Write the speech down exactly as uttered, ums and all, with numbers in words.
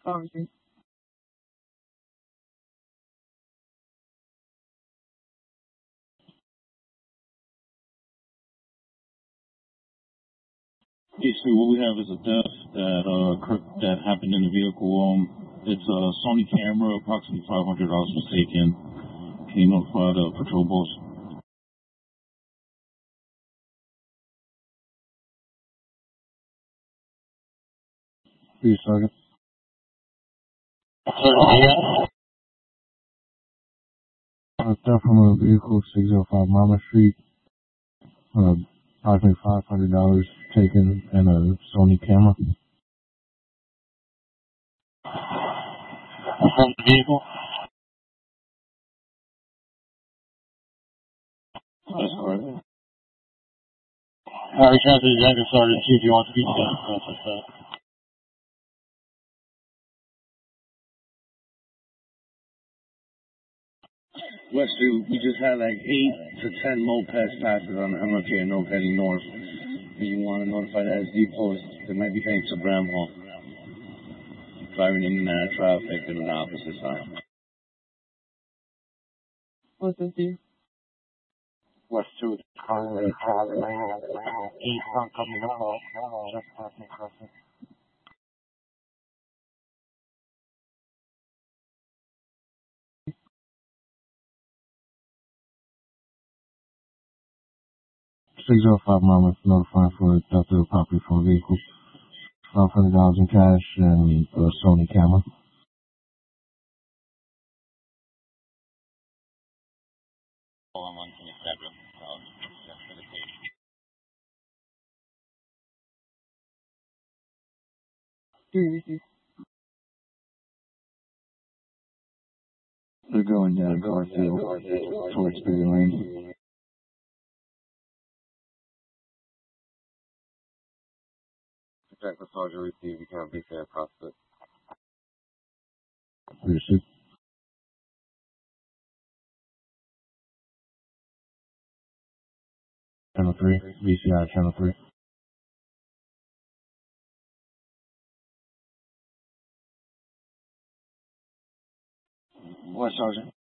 Obviously. Basically, what we have is a death that uh cur- that happened in the vehicle. Um, it's a Sony camera. Approximately five hundred dollars was taken. Can you notify the patrol boss? Please, Sergeant. Uh, theft from a vehicle, six oh five Mama Street. Uh, approximately five hundred dollars taken and a Sony camera. From the vehicle? That's correct. All right, Captain Younger, Sergeant, see if you want to speak to that. Western, we just had like eight to ten mopeds passes on the M L K and North heading north. And you want to notify the S D post. They might be heading to Bramhall. Driving in and out of traffic in the opposite side. What's this, dude? West two, currently eight front coming normal, just passing crossing. six oh five Mama notified for theft of property from a vehicle. five hundred dollars in cash and a Sony camera. On one twenty-seven, um, just for the case. Three receipts. They're going down Garfield towards Berry Lane. Check the soldier receive. You can't be fair prospect. Receipt. Channel three, V C I Channel three. What, Sergeant?